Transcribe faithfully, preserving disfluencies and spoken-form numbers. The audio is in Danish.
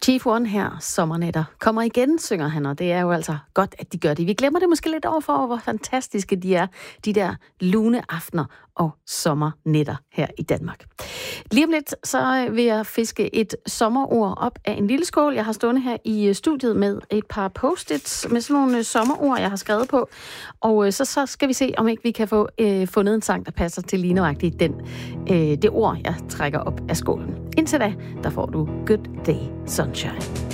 Chief One her, Sommernetter, kommer igen, synger han, og det er jo altså godt, at de gør det. Vi glemmer det måske lidt over for, hvor fantastiske de er, de der lune aftener og sommernetter her i Danmark. Lige om lidt, så vil jeg fiske et sommerord op af en lille skål. Jeg har stående her i studiet med et par post-its med sådan nogle sommerord, jeg har skrevet på. Og så, så skal vi se, om ikke vi kan få øh, fundet en sang, der passer til lige nøjagtigt den, øh, det ord, jeg trækker op af skålen. Indtil da, der får du Good Day Sunshine.